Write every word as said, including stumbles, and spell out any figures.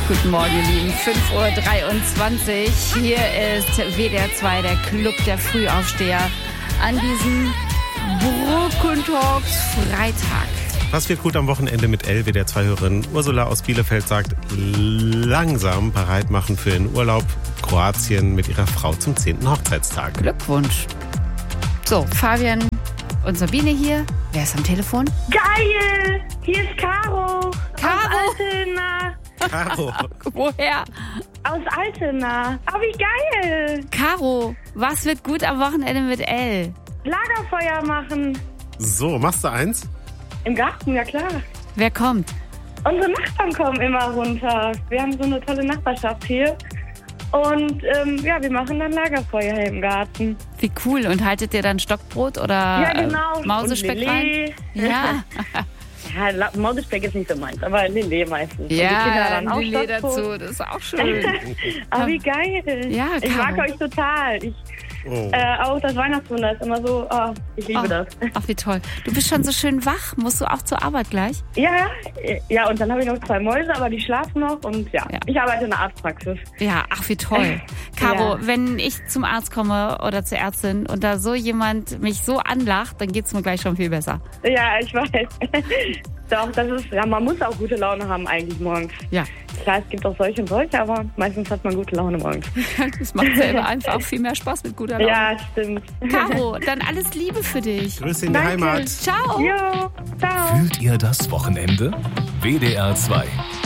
Guten Morgen, ihr Lieben. fünf Uhr dreiundzwanzig. Hier ist W D R zwei, der Club der Frühaufsteher, an diesem Brückentags Freitag. Was wird gut am Wochenende mit Elle? W D R zwei-Hörerin Ursula aus Bielefeld sagt, langsam bereit machen für den Urlaub Kroatien mit ihrer Frau zum zehnten Hochzeitstag. Glückwunsch. So, Fabian und Sabine hier. Wer ist am Telefon? Geil! Hier ist Caro. Caro? Aus Altena. Caro. Woher? Aus Altena. Oh, wie geil! Caro, was wird gut am Wochenende mit Elle? Lagerfeuer machen. So, machst du eins? Im Garten, ja klar. Wer kommt? Unsere Nachbarn kommen immer runter. Wir haben so eine tolle Nachbarschaft hier. Und ähm, ja, wir machen dann Lagerfeuer hier im Garten. Wie cool. Und haltet ihr dann Stockbrot oder Ja, genau. äh, Mausespeck Und rein? Lillet. Ja. Ja, La- Mausespeck ist nicht so meins, aber Lillet meistens. Und die Kinder Ja, dann auch Lillet Stockbrot. dazu. Das ist auch schön. Aber wie geil. Ja, ich Caro. mag euch total. Ich, Oh. äh, auch das Weihnachtswunder ist immer so, oh, ich liebe Oh, das. ach, wie toll. Du bist schon so schön wach. Musst du auch zur Arbeit gleich? Ja, ja, und dann habe ich noch zwei Mäuse, aber die schlafen noch und ja, Ja. ich arbeite in der Arztpraxis. Ja, ach, wie toll. Caro, Ja. wenn ich zum Arzt komme oder zur Ärztin und da so jemand mich so anlacht, dann geht's mir gleich schon viel besser. Ja, ich weiß. Doch, das ist, ja, man muss auch gute Laune haben eigentlich morgens. Ja, Klar, es gibt auch solche und solche, aber meistens hat man gute Laune morgens. das macht selber einfach viel mehr Spaß mit guter Laune. Ja, stimmt. Caro, dann alles Liebe für dich. Grüße in die Danke. Heimat. Ciao. Jo, ciao. Fühlt ihr das Wochenende? W D R zwei.